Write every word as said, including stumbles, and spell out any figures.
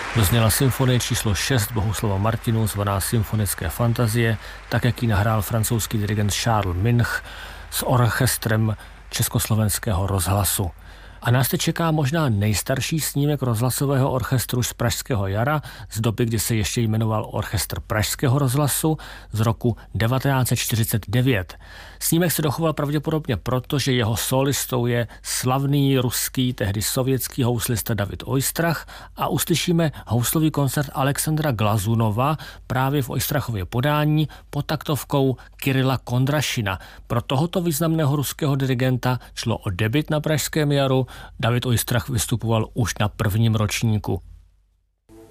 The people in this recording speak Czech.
Dozněla symfonie číslo šest Bohuslava Martinů, zvaná Symfonické fantazie, tak jak ji nahrál francouzský dirigent Charles Minch s orchestrem Československého rozhlasu. A nás teď čeká možná nejstarší snímek rozhlasového orchestru z Pražského jara z doby, kdy se ještě jmenoval Orchestr Pražského rozhlasu z roku devatenáct set čtyřicet devět. Snímek se dochoval pravděpodobně proto, že jeho solistou je slavný ruský, tehdy sovětský houslista David Oistrach a uslyšíme houslový koncert Alexandra Glazunova právě v Oistrachově podání pod taktovkou Kirila Kondrašina. Pro tohoto významného ruského dirigenta šlo o debut na Pražském jaru. David Oistrach vystupoval už na prvním ročníku.